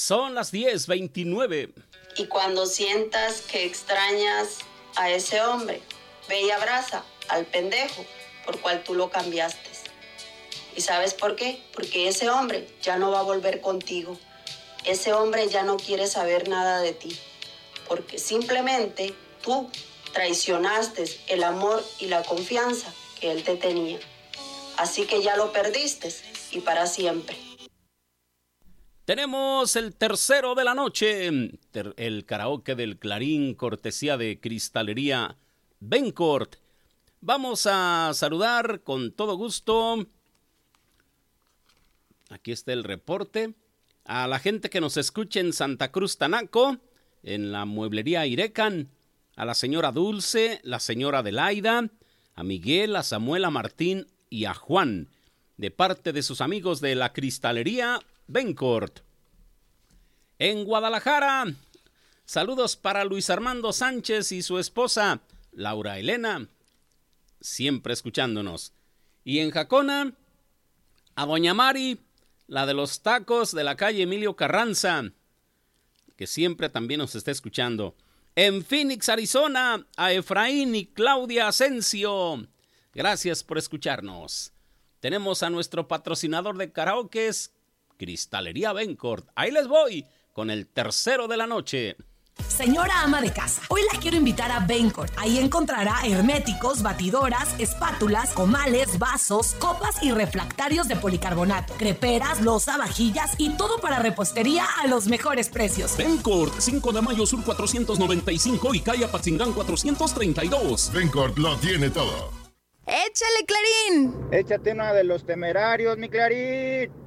Son las 10:29. Y cuando sientas que extrañas a ese hombre, ve y abraza al pendejo por cual tú lo cambiaste. ¿Y sabes por qué? Porque ese hombre ya no va a volver contigo. Ese hombre ya no quiere saber nada de ti. Porque simplemente tú traicionaste el amor y la confianza que él te tenía. Así que ya lo perdiste y para siempre. Tenemos el tercero de la noche, el karaoke del Clarín, cortesía de Cristalería Bencourt. Vamos a saludar con todo gusto, aquí está el reporte, a la gente que nos escucha en Santa Cruz Tanaco, en la mueblería Irecan, a la señora Dulce, la señora Adelaida, a Miguel, a Samuel, a Martín y a Juan, de parte de sus amigos de la Cristalería Bencourt. En Guadalajara, saludos para Luis Armando Sánchez y su esposa, Laura Elena, siempre escuchándonos. Y en Jacona, a doña Mari, la de los tacos de la calle Emilio Carranza, que siempre también nos está escuchando. En Phoenix, Arizona, a Efraín y Claudia Asensio, gracias por escucharnos. Tenemos a nuestro patrocinador de karaokes, Cristalería Bencourt. Ahí les voy con el tercero de la noche. Señora ama de casa, hoy la quiero invitar a Bencourt. Ahí encontrará herméticos, batidoras, espátulas, comales, vasos, copas y refractarios de policarbonato, creperas, loza, vajillas y todo para repostería a los mejores precios. Bencourt, 5 de mayo sur 495 y calle Apatzingán 432. Bencourt lo tiene todo. ¡Échale, Clarín! Échate una de Los Temerarios, mi Clarín.